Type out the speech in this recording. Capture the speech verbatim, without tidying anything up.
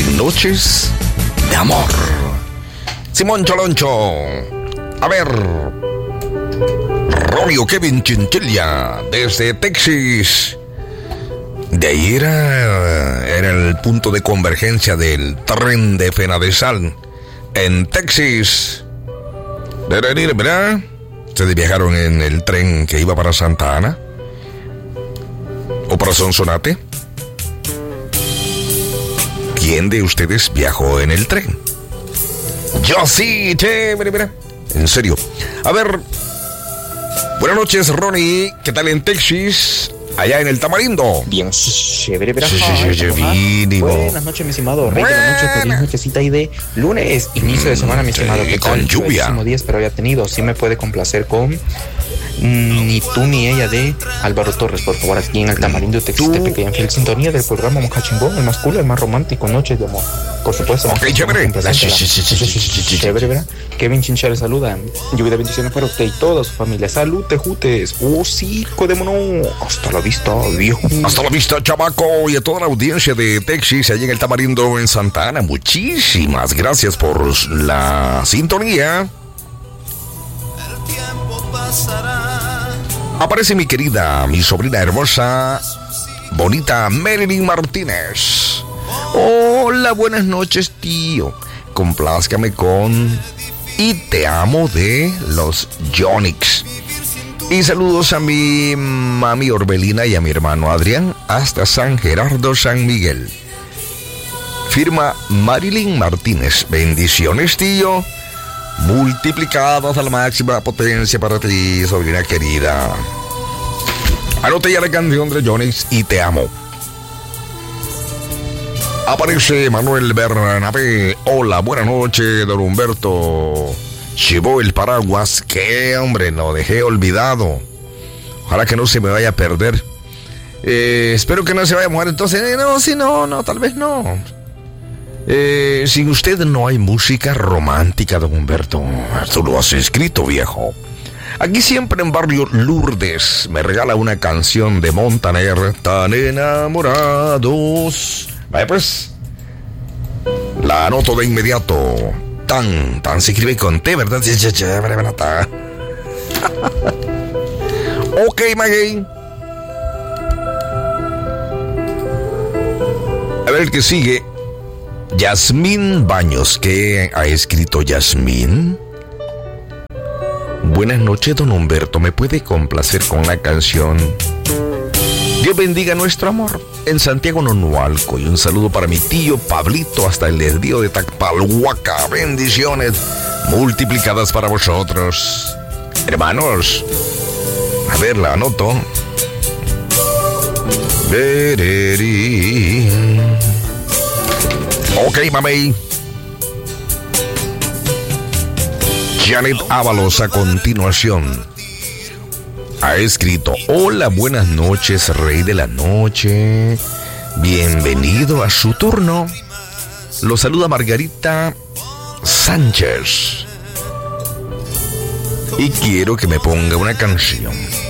en Noches de Amor. Simón Choloncho. A ver. Ronnie Kevin Chinchilla desde Texas. De ahí era, era el punto de convergencia del tren de Fenadesal en Texas. ¿Verdad? ¿Ustedes viajaron en el tren que iba para Santa Ana? ¿O para Sonsonate? ¿Quién de ustedes viajó en el tren? Yo sí, chévere, mira. En serio. A ver. Buenas noches, Ronnie. ¿Qué tal en Texas? Allá en el Tamarindo. Bien, chévere, verás. Sí, sí, sí, sí, Buenas noches, mi estimado. Rey de la noche, feliz nochecita ahí de lunes, inicio de semana, mi estimado. Sí, con lluvia. El día espero haya tenido. Sí me puede complacer con Ni tú ni ella de Álvaro Torres, por favor, aquí en el Tamarindo, Textepe, que en fiel sintonía del programa Mojachimbón, el más cool, el más romántico, Noches de Amor. Por supuesto. Ok, chévere. Chévere, ¿verdad? Kevin Chincha le saluda. Lluvia de bendiciones para usted y toda su familia. Salud, tejutes. Oh, sí, codémonos. Hasta la vista, viejo. Hasta la vista, chamaco. Y a toda la audiencia de Texas, allí en el Tamarindo, en Santa Ana. Muchísimas gracias por la sintonía. Aparece mi querida, mi sobrina hermosa, bonita Marilyn Martínez. Hola, buenas noches, tío. Complázcame con Y Te Amo de los Yonix. Y saludos a mi mami Orbelina y a mi hermano Adrián hasta San Gerardo, San Miguel. Firma Marilyn Martínez. Bendiciones, tío. Multiplicados a la máxima potencia para ti, sobrina querida. Anote ya la canción de Yonix Y Te Amo. Aparece Manuel Bernabé. Hola, buenas noches, don Humberto. Llevó el paraguas. ¿Qué, hombre? Lo dejé olvidado. Ojalá que no se me vaya a perder. Eh, espero que no se vaya a mojar. Entonces, eh, no, si no, no, tal vez no. Eh, sin usted no hay música romántica, don Humberto. Tú lo has escrito, viejo. Aquí siempre en Barrio Lourdes me regala una canción de Montaner. Tan enamorados. Vaya pues. La anoto de inmediato. Tan, tan se escribe con T, ¿verdad? Ok, Maggie. A ver el que sigue. Yasmín Baños. ¿Qué ha escrito Yasmín? Buenas noches, don Humberto. ¿Me puede complacer con la canción Dios bendiga nuestro amor en Santiago Nonualco? Y un saludo para mi tío Pablito hasta el desvío de Tacpalhuaca. Bendiciones multiplicadas para vosotros, hermanos. A ver, la anoto. Ok, mami. Janet Ábalos a continuación ha escrito: hola, buenas noches, rey de la noche. Bienvenido a su turno. Lo saluda Margarita Sánchez. Y quiero que me ponga una canción.